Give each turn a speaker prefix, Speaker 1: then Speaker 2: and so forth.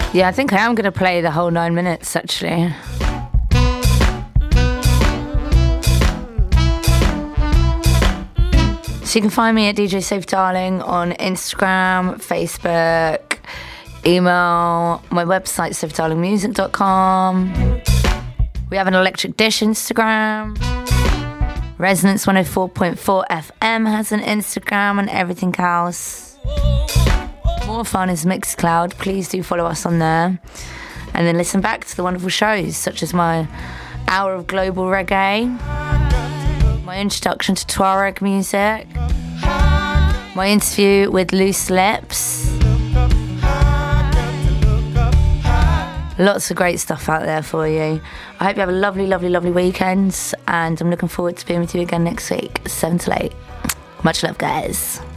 Speaker 1: Yeah, I think I am going to play the whole 9 minutes, actually. So you can find me at DJ Safe Darling on Instagram, Facebook, email, my website, safedarlingmusic.com. We have an Electric Dish Instagram. Resonance 104.4 FM has an Instagram and everything else. More Fun is Mixcloud. Please do follow us on there. And then listen back to the wonderful shows, such as my hour of global reggae, my introduction to Tuareg music, my interview with Loose Lips. Lots of great stuff out there for you. I hope you have a lovely, lovely, lovely weekend, and I'm looking forward to being with you again next week, 7 to 8. Much love, guys.